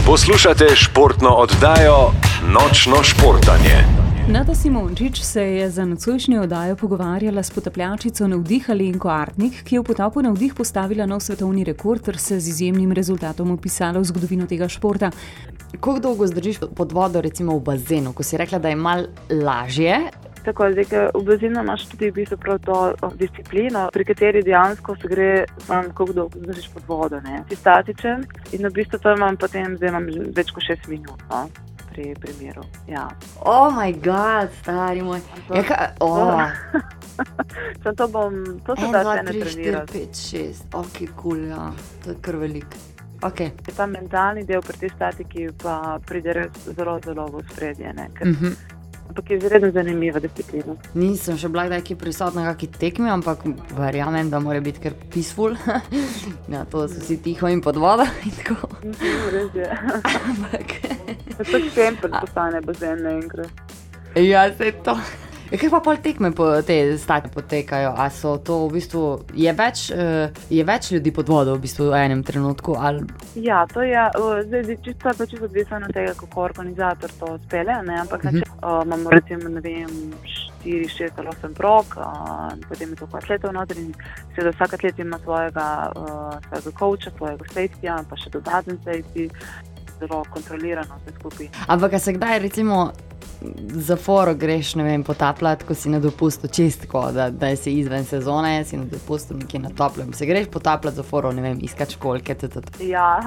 Poslušate športno oddajo Nočno športanje. Nada Simončič se je za nocojšnjo oddajo pogovarjala s potapljačico Navdih Alenko Artnik, ki je v potopu Navdih postavila nov svetovni rekord ter se z izjemnim rezultatom vpisala v zgodovino tega športa. Kako dolgo zdržiš pod vodo, recimo v bazenu, ko si rekla, da je malo lažje? Tako, zdaj, v bazenu imaš tudi v bistvu prav to disciplino, pri kateri dejansko se gre sam, kako dolgo zdržiš pod vodo, ne. Si statičen in v bistvu to imam potem, zdaj imam več kot 6 minut, no, pri primeru, ja. Oh my god, stari moj. To se da še ne trenirati. 1, 2, 3, 4, 5, 6, ok, cool, ja, to je kar veliko. Okay. Ta mentalni del pri tej statiki pa pride res zelo, zelo v spredje, ne, ker ampak je izredno zanimiva disciplina. Nisem še bila kdaj prisotna na kakšni tekmi, ampak verjamem, da mora biti kar peaceful. Ja, to so vsi tiho in pod vodo in tako. Res je. Ampak... Tako šempel postane bazen naenkrat. Ja, se to. Kaj pa pol tekme te stati potekajo? A so to v bistvu, je več ljudi pod vodo v bistvu v enem trenutku? Ali... Ja, to je, zdaj čisto odvisno od tega, kako organizator to spelje, ne, ampak imamo recimo, ne vem, 4, 6 ali 8 prog, potem je to atletov noter in seveda vsak atlet ima svojega coacha, svojega safetyja, pa še dodaten safety, zelo kontrolirano vse skupaj. Ampak a se kdaj recimo za foro greš, ne vem, potapljati, ko si na dopustu čistko, da si izven sezone, si na dopustu nekje na toplem. Se greš potapljati za foro, ne vem, iskati školjke, Ja,